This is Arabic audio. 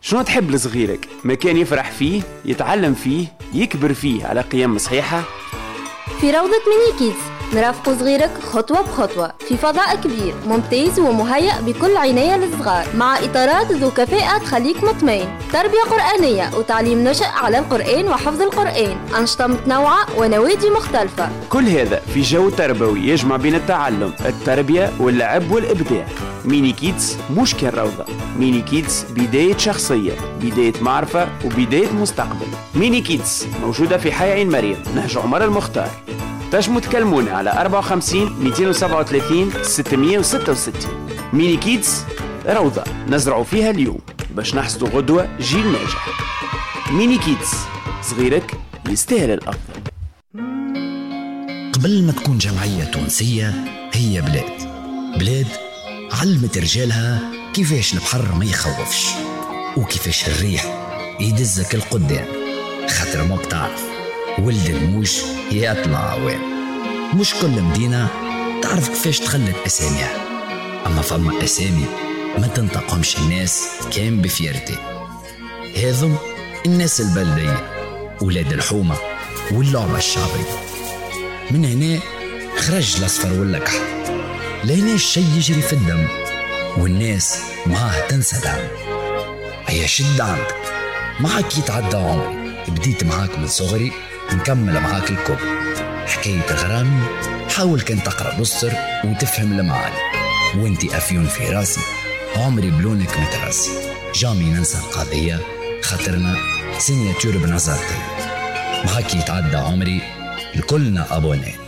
شنو تحب لصغيرك؟ مكان يفرح فيه، يتعلم فيه، يكبر فيه على قيم صحيحة؟ في روضة ميني كيدز نرافق صغيرك خطوة بخطوة في فضاء كبير ممتاز ومهيأ بكل عناية للصغار، مع إطارات ذو كفاءة تخليك مطمئن، تربية قرآنية وتعليم نشأ على القرآن وحفظ القرآن، أنشطة متنوعة ونوادي مختلفة. كل هذا في جو تربوي يجمع بين التعلم، التربية واللعب والإبداع. ميني كيدز مش كان روضة، ميني كيدز بداية شخصية، بداية معرفة وبداية مستقبل. ميني كيدز موجودة في حي عين مريم، نهج عمر المختار. تنجموا تكلمونا على 54 237 666. ميني كيدز روضة نزرعوا فيها اليوم باش نحصدوا غدوة جيل ناجح. ميني كيدز، صغيرك يستاهل الأفضل. قبل ما تكون جمعية تونسية هي بلاد علمت رجالها كيفاش البحر ما يخوفش، وكيفاش الريح يدزك القدام، خاطر ما بتعرف ولد الموش يطلع عوام. مش كل مدينة تعرف كيفاش تخلت أساميها، أما فما أسامي ما تنطقهمش الناس كان بفيرتي. هذم الناس البلدية، ولاد الحومة واللعبة الشعبية. من هنا خرج الأصفر والأكحل، لهنا الشي يجري في الدم، والناس معاه تنسى دعم. هيا شد عندك، معك يتعدى عمري، بديت معاك من صغري نكمل معاك الكل. حكاية غرامي حاول كان تقرأ بصر وتفهم المعاني، وانتي أفيون في راسي عمري بلونك متراسي. جامي ننسى القضية خاطرنا سينياتور بنظرتي، معاك يتعدى عمري لكلنا أبوني.